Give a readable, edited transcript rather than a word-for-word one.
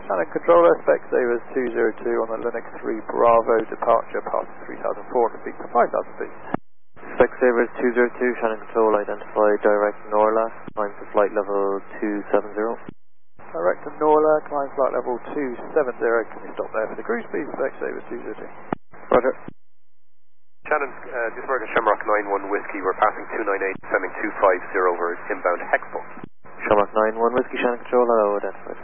Shannon Controller, Specsavers 202 on the Linux 3 Bravo, departure past 3,400 feet to 5,000 feet. Specsavers 202, Shannon Control, identify direct Norla, climb to flight level 270. Direct to Norla, climb flight level 270, can you stop there for the cruise please, Specsavers 202. Roger. Shannon, Disbergen Shamrock 91 Whiskey, we're passing 298, sending 250 over inbound Hexport. Shamrock 91 Whiskey, Shannon Control, hello, identified.